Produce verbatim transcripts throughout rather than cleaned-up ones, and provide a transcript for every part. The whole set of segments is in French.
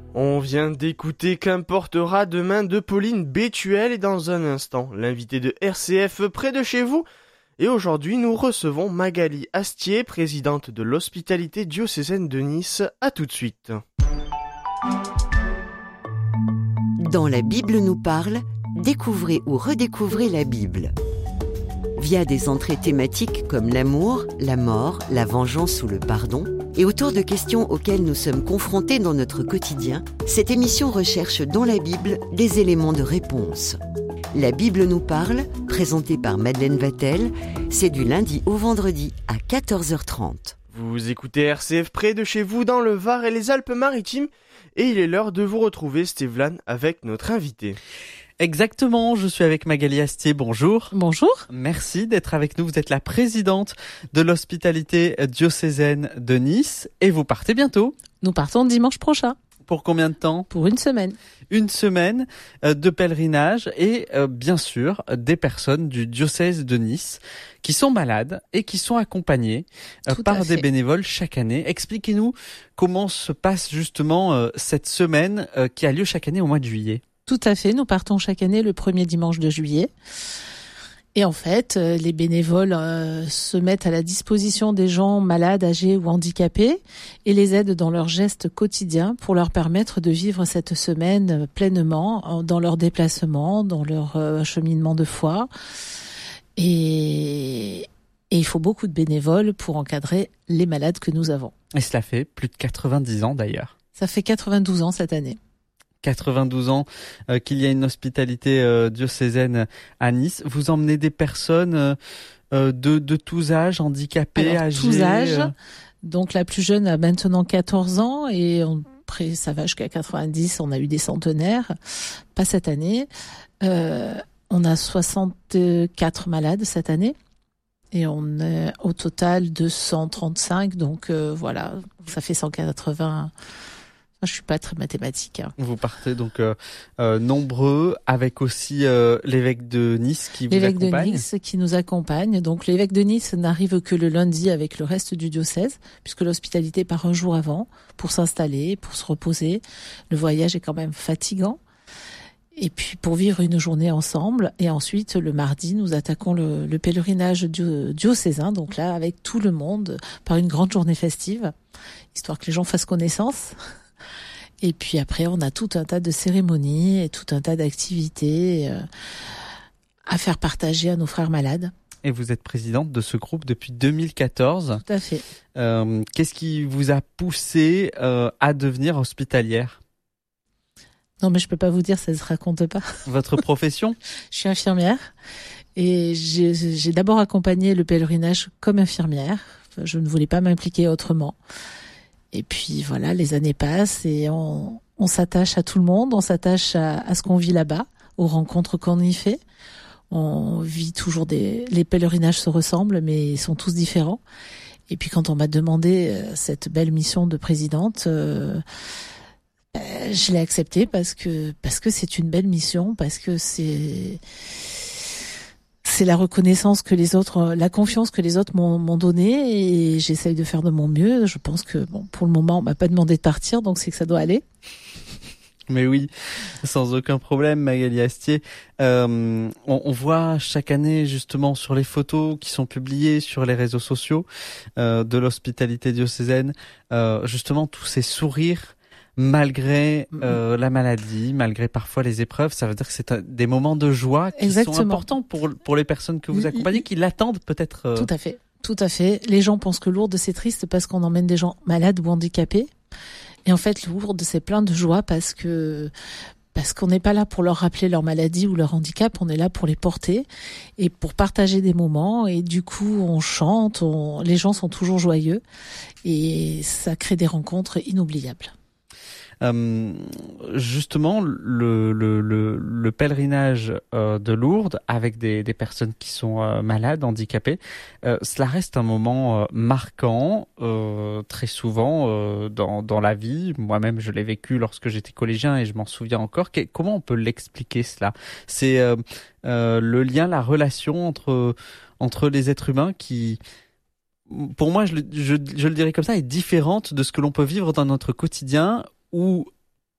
On vient d'écouter Qu'importera demain de Pauline Bétuel et dans un instant, l'invité de R C F près de chez vous. Et aujourd'hui, nous recevons Magali Astier, présidente de l'hospitalité diocésaine de Nice. À tout de suite. Dans La Bible nous parle, découvrez ou redécouvrez la Bible. Via des entrées thématiques comme l'amour, la mort, la vengeance ou le pardon, et autour de questions auxquelles nous sommes confrontés dans notre quotidien, cette émission recherche dans la Bible des éléments de réponse. La Bible nous parle, présentée par Madeleine Vatel, c'est du lundi au vendredi à quatorze heures trente. Vous écoutez R C F près de chez vous dans le Var et les Alpes-Maritimes, et il est l'heure de vous retrouver, Stéphane, avec notre invité. Exactement, je suis avec Magali Astier, bonjour. Bonjour. Merci d'être avec nous, vous êtes la présidente de l'hospitalité diocésaine de Nice et vous partez bientôt. Nous partons dimanche prochain. Pour combien de temps ? Pour une semaine. Une semaine de pèlerinage et euh, bien sûr des personnes du diocèse de Nice qui sont malades et qui sont accompagnées euh, par des bénévoles chaque année. Expliquez-nous comment se passe justement euh, cette semaine euh, qui a lieu chaque année au mois de juillet. Tout à fait, nous partons chaque année le premier dimanche de juillet. Et en fait, euh, les bénévoles euh, se mettent à la disposition des gens malades, âgés ou handicapés et les aident dans leurs gestes quotidiens pour leur permettre de vivre cette semaine pleinement dans leur déplacement, dans leur euh, cheminement de foi. Et, et il faut beaucoup de bénévoles pour encadrer les malades que nous avons. Et cela fait plus de quatre-vingt-dix ans d'ailleurs. Ça fait quatre-vingt-douze ans cette année. quatre-vingt-douze ans euh, qu'il y a une hospitalité euh, diocésaine à Nice. Vous emmenez des personnes euh, euh, de, de tous âges, handicapés, Alors, âgés. Tous âges. Euh... Donc la plus jeune a maintenant quatorze ans et on, après ça va jusqu'à quatre-vingt-dix. On a eu des centenaires, pas cette année. Euh, on a soixante-quatre malades cette année et on est au total deux cent trente-cinq. Donc euh, voilà, ça fait cent quatre-vingts. Je suis pas très mathématique. Hein. Vous partez donc euh, euh, nombreux, avec aussi euh, l'évêque de Nice qui vous l'évêque accompagne. L'évêque de Nice qui nous accompagne. Donc l'évêque de Nice n'arrive que le lundi avec le reste du diocèse, puisque l'hospitalité part un jour avant pour s'installer, pour se reposer. Le voyage est quand même fatigant. Et puis pour vivre une journée ensemble. Et ensuite, le mardi, nous attaquons le, le pèlerinage diocésain, donc là avec tout le monde, par une grande journée festive, histoire que les gens fassent connaissance. Et puis après, on a tout un tas de cérémonies et tout un tas d'activités euh, à faire partager à nos frères malades. Et vous êtes présidente de ce groupe depuis deux mille quatorze. Tout à fait. Euh, qu'est-ce qui vous a poussé euh, à devenir hospitalière ? Non, mais je peux pas vous dire, ça se raconte pas. Votre profession ? Je suis infirmière et j'ai, j'ai d'abord accompagné le pèlerinage comme infirmière. Je ne voulais pas m'impliquer autrement. Et puis voilà, les années passent et on, on s'attache à tout le monde, on s'attache à, à ce qu'on vit là-bas, aux rencontres qu'on y fait. On vit toujours des... Les pèlerinages se ressemblent, mais ils sont tous différents. Et puis quand on m'a demandé euh, cette belle mission de présidente, euh, euh, je l'ai acceptée parce que parce que c'est une belle mission, parce que c'est... C'est la reconnaissance que les autres, la confiance que les autres m'ont, m'ont donnée et j'essaye de faire de mon mieux. Je pense que bon, pour le moment, on m'a pas demandé de partir, donc c'est que ça doit aller. Mais oui, sans aucun problème, Magali Astier. Euh, on, on voit chaque année justement sur les photos qui sont publiées sur les réseaux sociaux euh, de l'hospitalité diocésaine, euh, justement tous ces sourires. Malgré euh, la maladie, malgré parfois les épreuves, ça veut dire que c'est un, des moments de joie qui Exactement. sont importants pour pour les personnes que vous accompagnez, qui l'attendent peut-être. Euh... Tout à fait, tout à fait. Les gens pensent que Lourdes c'est triste parce qu'on emmène des gens malades ou handicapés, et en fait Lourdes c'est plein de joie parce que parce qu'on n'est pas là pour leur rappeler leur maladie ou leur handicap, on est là pour les porter et pour partager des moments. Et du coup, on chante, on... les gens sont toujours joyeux et ça crée des rencontres inoubliables. Euh, justement, le, le, le, le pèlerinage euh, de Lourdes avec des, des personnes qui sont euh, malades, handicapées, euh, cela reste un moment euh, marquant, euh, très souvent euh, dans, dans la vie. Moi-même, je l'ai vécu lorsque j'étais collégien et je m'en souviens encore. Que, comment on peut l'expliquer cela ? C'est euh, euh, le lien, la relation entre, entre les êtres humains qui... Pour moi, je, je, je le dirais comme ça, est différente de ce que l'on peut vivre dans notre quotidien où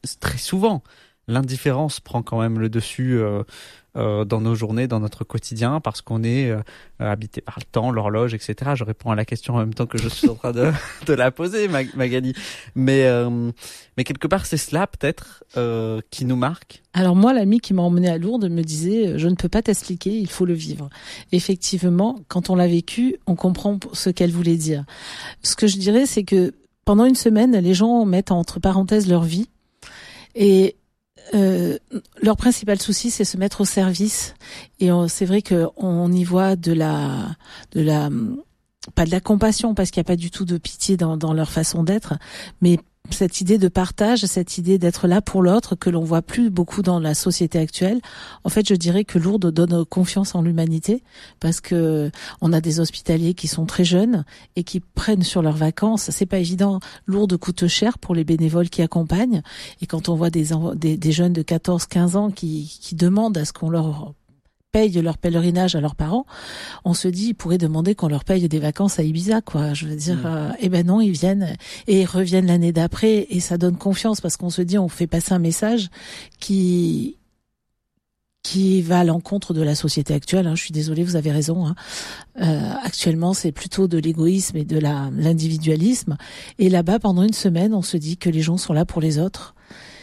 très souvent, l'indifférence prend quand même le dessus euh, euh, dans nos journées, dans notre quotidien, parce qu'on est euh, habité par le temps, l'horloge, et cetera. Je réponds à la question en même temps que je suis en train de, de la poser, Mag- Magali. Mais, euh, mais quelque part, c'est cela peut-être euh, qui nous marque. Alors moi, l'ami qui m'a emmené à Lourdes me disait « Je ne peux pas t'expliquer, il faut le vivre ». Effectivement, quand on l'a vécu, on comprend ce qu'elle voulait dire. Ce que je dirais, c'est que pendant une semaine, les gens mettent entre parenthèses leur vie et Euh, leur principal souci, c'est se mettre au service. Et on, c'est vrai que on y voit de la, de la, pas de la compassion parce qu'il n'y a pas du tout de pitié dans, dans leur façon d'être, mais cette idée de partage, cette idée d'être là pour l'autre que l'on voit plus beaucoup dans la société actuelle. En fait, je dirais que Lourdes donne confiance en l'humanité parce que on a des hospitaliers qui sont très jeunes et qui prennent sur leurs vacances. C'est pas évident. Lourdes coûte cher pour les bénévoles qui accompagnent. Et quand on voit des, des, des jeunes de quatorze, quinze ans qui, qui demandent à ce qu'on leur paye leur pèlerinage à leurs parents, on se dit, ils pourraient demander qu'on leur paye des vacances à Ibiza, quoi. Je veux dire, mmh. euh, eh ben non, ils viennent et ils reviennent l'année d'après et ça donne confiance parce qu'on se dit, on fait passer un message qui qui va à l'encontre de la société actuelle. Hein. Je suis désolée, vous avez raison. Hein. Euh, actuellement, c'est plutôt de l'égoïsme et de la l'individualisme. Et là-bas, pendant une semaine, on se dit que les gens sont là pour les autres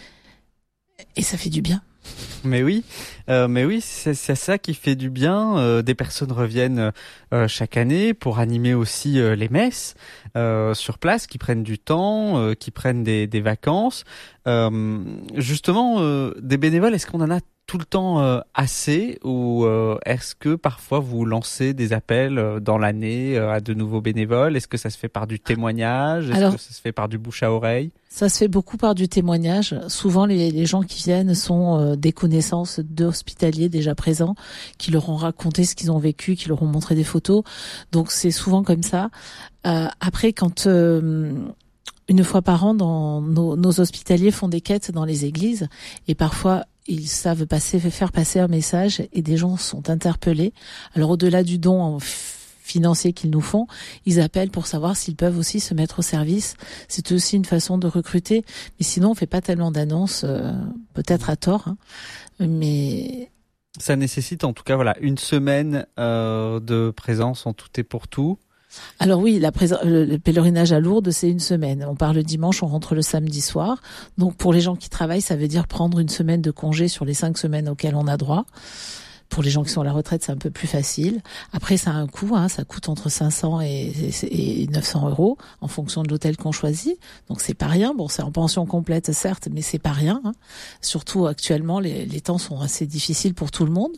et ça fait du bien. Mais oui, euh, mais oui, c'est, c'est ça qui fait du bien. Euh, des personnes reviennent euh, chaque année pour animer aussi euh, les messes euh, sur place, qui prennent du temps, euh, qui prennent des, des vacances. Euh, justement, euh, des bénévoles, est-ce qu'on en a tout le temps euh, assez ou euh, est-ce que parfois vous lancez des appels euh, dans l'année euh, à de nouveaux bénévoles? Est-ce que ça se fait par du témoignage? Est-ce Alors, que ça se fait par du bouche à oreille? Ça se fait beaucoup par du témoignage. Souvent, les, les gens qui viennent sont euh, des connaissances d'hospitaliers déjà présents, qui leur ont raconté ce qu'ils ont vécu, qui leur ont montré des photos. Donc, c'est souvent comme ça. Euh, après, quand... Euh, une fois par an, dans, nos, nos hospitaliers font des quêtes dans les églises et parfois ils savent passer, faire passer un message et des gens sont interpellés. Alors au-delà du don financier qu'ils nous font, ils appellent pour savoir s'ils peuvent aussi se mettre au service. C'est aussi une façon de recruter. Mais sinon, on fait pas tellement d'annonces, euh, peut-être à tort, hein, mais... Ça nécessite en tout cas voilà une semaine euh, de présence en tout et pour tout. Alors oui, la prés- le, le pèlerinage à Lourdes, c'est une semaine. On part le dimanche, on rentre le samedi soir. Donc pour les gens qui travaillent, ça veut dire prendre une semaine de congé sur les cinq semaines auxquelles on a droit. Pour les gens qui sont à la retraite, c'est un peu plus facile. Après, ça a un coût, hein, ça coûte entre cinq cents et, et, et neuf cents euros en fonction de l'hôtel qu'on choisit. Donc c'est pas rien. Bon, c'est en pension complète, certes, mais c'est pas rien. Hein. Surtout actuellement, les, les temps sont assez difficiles pour tout le monde.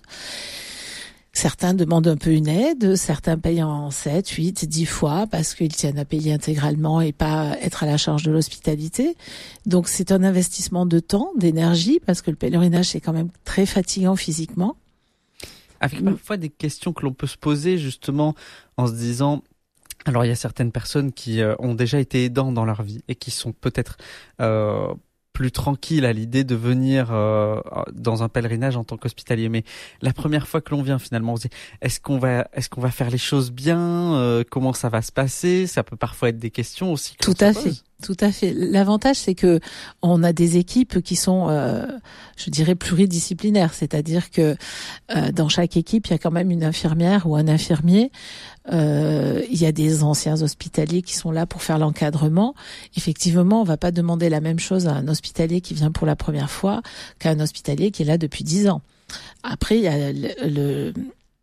Certains demandent un peu une aide, certains payent en sept, huit, dix fois parce qu'ils tiennent à payer intégralement et pas être à la charge de l'hospitalité. Donc c'est un investissement de temps, d'énergie, parce que le pèlerinage c'est quand même très fatigant physiquement. Avec parfois des questions que l'on peut se poser justement en se disant... Alors il y a certaines personnes qui euh, ont déjà été aidants dans leur vie et qui sont peut-être... Euh, plus tranquille à l'idée de venir euh, dans un pèlerinage en tant qu'hospitalier. Mais la première fois que l'on vient, finalement, on se dit est-ce qu'on va, est-ce qu'on va faire les choses bien euh, comment ça va se passer? Ça peut parfois être des questions aussi. Tout à fait, tout à fait. L'avantage, c'est que on a des équipes qui sont, euh, je dirais, pluridisciplinaires. C'est-à-dire que euh, dans chaque équipe, il y a quand même une infirmière ou un infirmier. Euh, il y a des anciens hospitaliers qui sont là pour faire l'encadrement. Effectivement, on va pas demander la même chose à un hospitalier qui vient pour la première fois qu'à un hospitalier qui est là depuis dix ans. Après, il y a le, le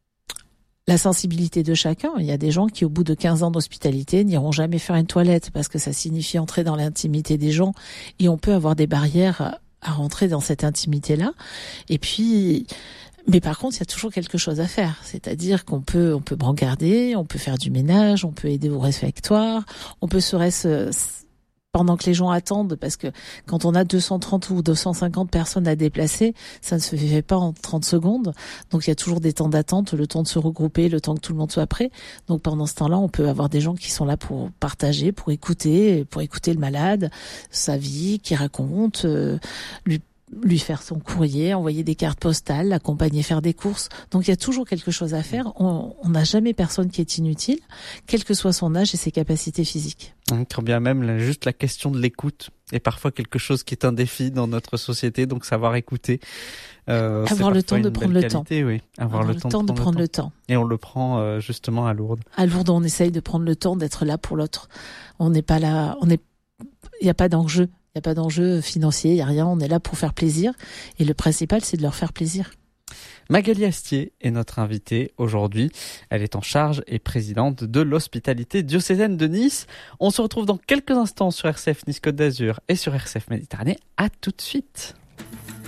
la sensibilité de chacun. Il y a des gens qui, au bout de quinze ans d'hospitalité, n'iront jamais faire une toilette parce que ça signifie entrer dans l'intimité des gens et on peut avoir des barrières à rentrer dans cette intimité-là. Et puis, mais par contre, il y a toujours quelque chose à faire. C'est-à-dire qu'on peut, on peut brancarder, on peut faire du ménage, on peut aider au réfectoire, on peut serait-ce pendant que les gens attendent, parce que quand on a deux cent trente ou deux cent cinquante personnes à déplacer, ça ne se fait pas en trente secondes. Donc il y a toujours des temps d'attente, le temps de se regrouper, le temps que tout le monde soit prêt. Donc pendant ce temps-là, on peut avoir des gens qui sont là pour partager, pour écouter, pour écouter le malade, sa vie, qui raconte, euh, lui lui faire son courrier, envoyer des cartes postales, l'accompagner, faire des courses. Donc il y a toujours quelque chose à faire. On n'a jamais personne qui est inutile, quel que soit son âge et ses capacités physiques. Quand bien même, juste la question de l'écoute est parfois quelque chose qui est un défi dans notre société, donc savoir écouter. Euh, avoir le temps de prendre le temps. Oui, avoir, avoir le, le temps, temps de, de prendre le temps. le temps. Et on le prend euh, justement à Lourdes. À Lourdes, on essaye de prendre le temps d'être là pour l'autre. On n'est pas là, on est, il n'y a pas d'enjeu, il n'y a pas d'enjeu financier, il n'y a rien. On est là pour faire plaisir. Et le principal, c'est de leur faire plaisir. Magali Astier est notre invitée aujourd'hui. Elle est en charge et présidente de l'hospitalité diocésaine de Nice. On se retrouve dans quelques instants sur R C F Nice Côte d'Azur et sur R C F Méditerranée. À tout de suite.